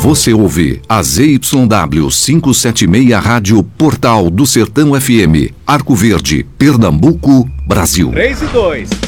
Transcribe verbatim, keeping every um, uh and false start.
Você ouve a Z Y W quinhentos e setenta e seis Rádio Portal do Sertão F M, Arco Verde, Pernambuco, Brasil. três e dois.